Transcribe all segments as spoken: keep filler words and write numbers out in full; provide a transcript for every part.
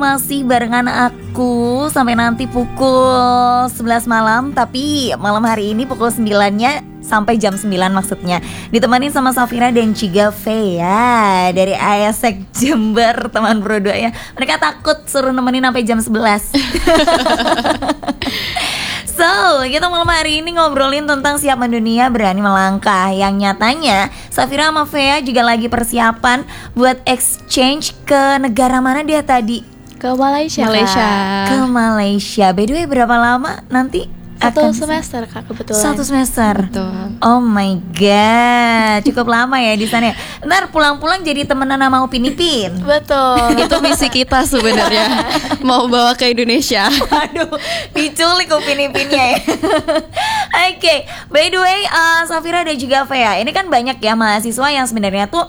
Masih barengan aku sampai nanti pukul sebelas malam. Tapi malam hari ini pukul sembilan-nya sampai jam sembilan maksudnya. Ditemani sama Safira dan juga Fea dari A S E K Jember, teman berdua ya. Mereka takut suruh nemenin sampai jam sebelas. So, kita malam hari ini ngobrolin tentang siap mendunia berani melangkah. Yang nyatanya Safira sama Fea juga lagi persiapan buat exchange ke negara mana dia tadi? Ke Malaysia. Malaysia. Ke Malaysia. By the way, berapa lama nanti? Satu akan semester Kak kebetulan. Satu semester. Betul. Oh my god, cukup lama ya di sana. Ntar pulang-pulang jadi temenan sama Upin Ipin. Betul. Itu misi kita sebenarnya. Mau bawa ke Indonesia. Aduh, diculik Upin Ipinnya ya. Oke, okay. By the way, uh, Safira dan juga Fea, ini kan banyak ya mahasiswa yang sebenarnya tuh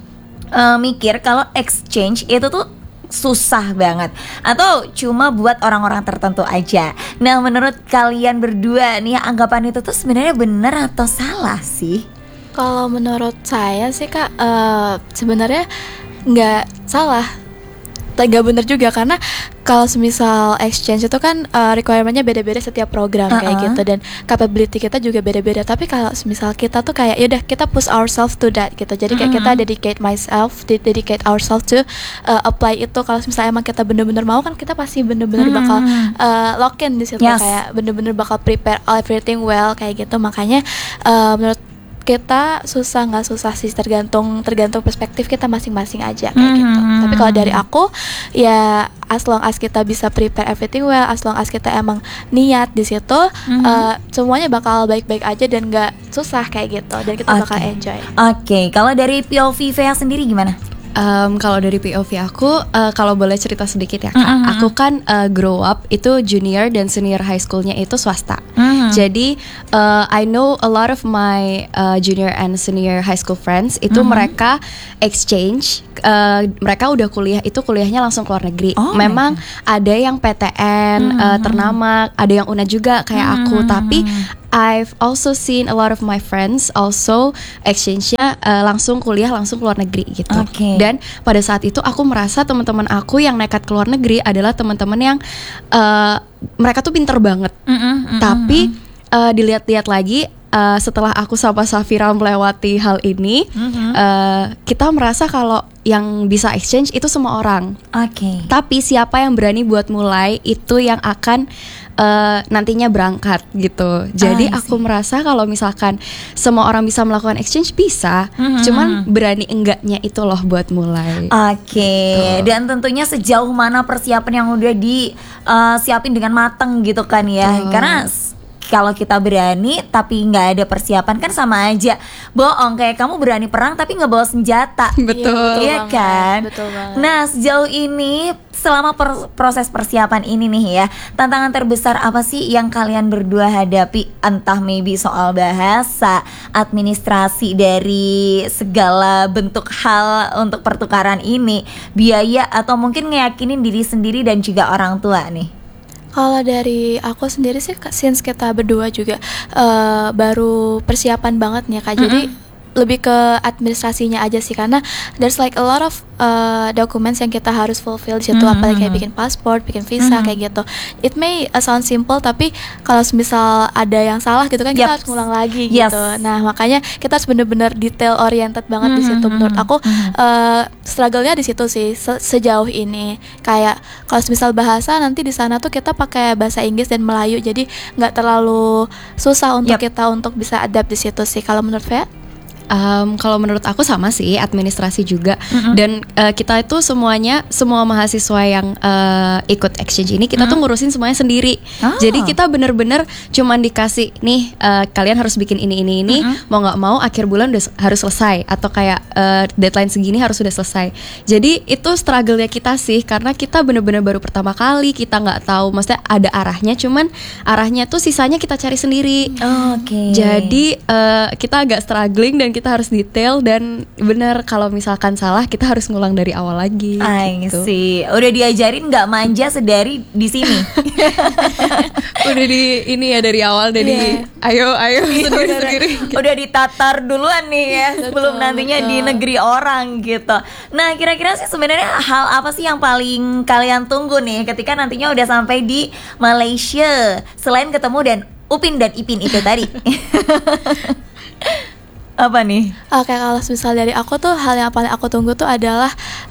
uh, mikir kalau exchange itu tuh susah banget atau cuma buat orang-orang tertentu aja. Nah, menurut kalian berdua nih, anggapan itu tuh sebenarnya benar atau salah sih? Kalau menurut saya sih Kak, uh, sebenarnya nggak salah, nggak bener juga, karena kalau semisal exchange itu kan uh, requirement-nya beda-beda setiap program uh-uh. kayak gitu, dan capability kita juga beda-beda. Tapi kalau semisal kita tuh kayak yaudah kita push ourselves to that gitu, jadi kayak uh-huh. kita dedicate myself, dedicate ourselves to uh, apply itu. Kalau semisal emang kita bener-bener mau, kan kita pasti bener-bener uh-huh. bakal uh, lock in di situ, yes. Kayak bener-bener bakal prepare everything well kayak gitu. Makanya uh, menurut kita susah nggak susah sih, tergantung tergantung perspektif kita masing-masing aja kayak mm-hmm. gitu. Tapi kalau dari aku ya, as long as kita bisa prepare everything well, as long as kita emang niat di situ, mm-hmm. uh, semuanya bakal baik-baik aja dan nggak susah kayak gitu, dan kita okay. bakal enjoy. Oke, okay. Kalau dari P O V Fea sendiri gimana? Um, kalau dari P O V aku, uh, kalau boleh cerita sedikit ya Kak, mm-hmm. aku kan uh, grow up itu junior dan senior high schoolnya itu swasta. Mm-hmm. Jadi uh, I know a lot of my uh, junior and senior high school friends itu mm-hmm. mereka exchange, uh, mereka udah kuliah itu kuliahnya langsung ke luar negeri. Oh, memang ada yang P T N mm-hmm. uh, ternama, ada yang U N A juga kayak mm-hmm. aku, tapi I've also seen a lot of my friends also exchange-nya uh, langsung kuliah langsung ke luar negeri gitu. Okay. Dan pada saat itu aku merasa teman-teman aku yang nekat ke luar negeri adalah teman-teman yang uh, mereka tuh pinter banget. Mm-mm, mm-mm, Tapi uh, dilihat-lihat lagi uh, setelah aku sama Safira melewati hal ini, mm-hmm. uh, kita merasa kalau yang bisa exchange itu semua orang. Oke. Okay. Tapi siapa yang berani buat mulai itu yang akan Uh, nantinya berangkat gitu. Jadi ah, aku merasa kalau misalkan semua orang bisa melakukan exchange bisa, mm-hmm. cuman berani enggaknya itu loh buat mulai. Oke. Okay. Gitu. Dan tentunya sejauh mana persiapan yang udah disiapin uh, dengan matang gitu kan ya. Betul. Karena kalau kita berani tapi nggak ada persiapan kan sama aja bohong. Kayak kamu berani perang tapi nggak bawa senjata. Betul. Iya kan. Betul banget. Nah, sejauh ini selama per- proses persiapan ini nih ya, tantangan terbesar apa sih yang kalian berdua hadapi? Entah maybe soal bahasa, administrasi dari segala bentuk hal untuk pertukaran ini, biaya, atau mungkin ngeyakinin diri sendiri dan juga orang tua nih. Kalau dari aku sendiri sih, since kita berdua juga uh, baru persiapan banget nih Kak, mm-hmm. jadi lebih ke administrasinya aja sih, karena there's like a lot of uh, documents yang kita harus fulfill di situ, mm-hmm. apalagi kayak bikin paspor, bikin visa, mm-hmm. kayak gitu. It may uh, sound simple, tapi kalau misal ada yang salah gitu kan, yep. kita harus ngulang lagi yes. gitu. Nah, makanya kita harus bener-bener detail oriented banget mm-hmm. di situ. Menurut aku mm-hmm. uh, struggle-nya di situ sih se- sejauh ini. Kayak kalau misal bahasa, nanti di sana tuh kita pakai bahasa Inggris dan Melayu, jadi nggak terlalu susah untuk yep. kita untuk bisa adapt di situ sih. Kalau menurut Fea? Um, kalau menurut aku sama sih, administrasi juga. Mm-hmm. Dan uh, kita itu semuanya, semua mahasiswa yang uh, ikut exchange ini, kita mm-hmm. tuh ngurusin semuanya sendiri. Oh. Jadi kita bener-bener cuman dikasih nih, uh, kalian harus bikin ini ini ini, mm-hmm. mau nggak mau akhir bulan udah harus selesai, atau kayak uh, deadline segini harus sudah selesai. Jadi itu struggle-nya kita sih, karena kita bener-bener baru pertama kali, kita nggak tahu, maksudnya ada arahnya, cuman arahnya tuh sisanya kita cari sendiri. Oh, oke. Okay. Jadi uh, kita agak struggling dan kita harus detail, dan benar kalau misalkan salah kita harus ngulang dari awal lagi. I gitu. see. Udah diajarin nggak manja sedari di sini? Udah di ini ya dari awal, dari Yeah. ayo ayo sendiri udah, sendiri. udah ditatar duluan nih ya, Betul, sebelum nantinya betul. di negeri orang gitu. Nah, kira-kira sih sebenarnya hal apa sih yang paling kalian tunggu nih ketika nantinya udah sampai di Malaysia, selain ketemu dan Upin dan Ipin itu tadi? Apa nih? Oke, kalau misal dari aku tuh hal yang paling aku tunggu tuh adalah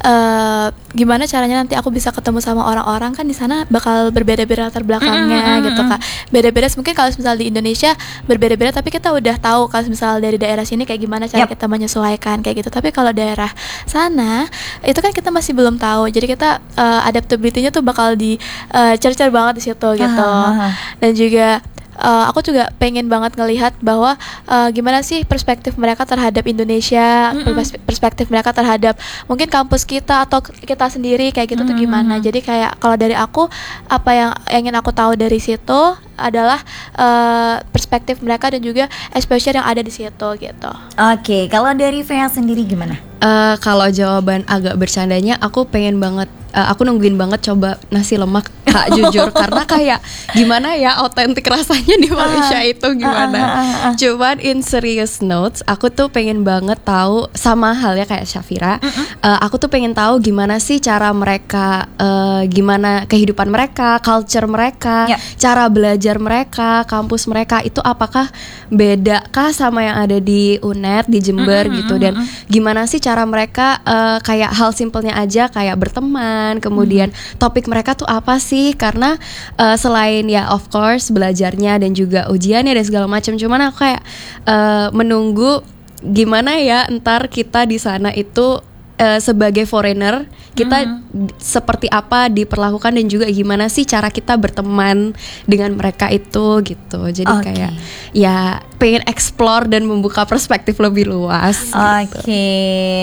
uh, gimana caranya nanti aku bisa ketemu sama orang-orang, kan di sana bakal berbeda-beda latar belakangnya Mm-mm, gitu Kak. Beda-beda mungkin kalau misal di Indonesia berbeda-beda, tapi kita udah tahu kalau misal dari daerah sini kayak gimana cara Yap. kita menyesuaikan kayak gitu. Tapi kalau daerah sana itu kan kita masih belum tahu. Jadi kita uh, adaptability-nya tuh bakal di uh, cer-cer banget di situ gitu. Ah, ah, ah. Dan juga Uh, aku juga pengen banget ngelihat bahwa uh, gimana sih perspektif mereka terhadap Indonesia, Mm-mm. pers- perspektif mereka terhadap mungkin kampus kita atau k- kita sendiri kayak gitu tuh gimana. Jadi kayak kalau dari aku, apa yang ingin aku tahu dari situ adalah uh, perspektif mereka dan juga exposure yang ada di situ gitu. Oke, kalau dari Vea sendiri gimana? Eh, kalau jawaban agak bercandanya, aku pengen banget, eh, aku nungguin banget coba nasi lemak Kak, jujur, karena kayak gimana ya otentik rasanya di Malaysia itu gimana. ah, ah, ah. Cuman in serious notes, aku tuh pengen banget tahu, sama halnya kayak Syafira, eh, aku tuh pengen tahu gimana sih cara mereka, eh, gimana kehidupan mereka, culture mereka, Ya. cara belajar mereka, kampus mereka itu apakah beda kah sama yang ada di U N E D, di Jember gitu, dan gimana sih cara mereka, eh, kayak hal simpelnya aja kayak berteman, kemudian topik mereka tuh apa sih, karena eh, selain ya of course belajarnya dan juga ujiannya dan segala macam, cuman aku kayak eh, menunggu gimana ya ntar kita di sana itu eh, sebagai foreigner kita d- seperti apa diperlakukan, dan juga gimana sih cara kita berteman dengan mereka itu gitu. Jadi Oke. kayak ya pengen explore dan membuka perspektif lebih luas. Oke,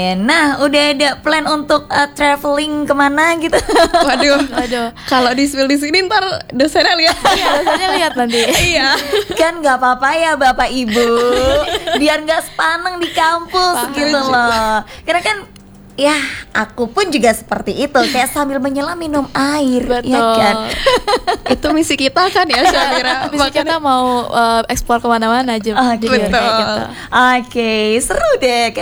nah udah ada plan untuk uh, traveling kemana gitu? Waduh, Waduh. kalau di spill di sini ntar dosennya lihat. Biasanya lihat nanti. Iya. Kan nggak apa-apa ya Bapak Ibu, biar nggak sepaneng di kampus gitu loh. Karena kan ya aku pun juga seperti itu, kayak sambil menyelam minum air, Betul. ya kan? Itu misi kita kan ya, Syafira. Misi kita mau uh, explore kemana-mana aja. Oke, jujur, kayak betul. gitu. Oke, seru deh.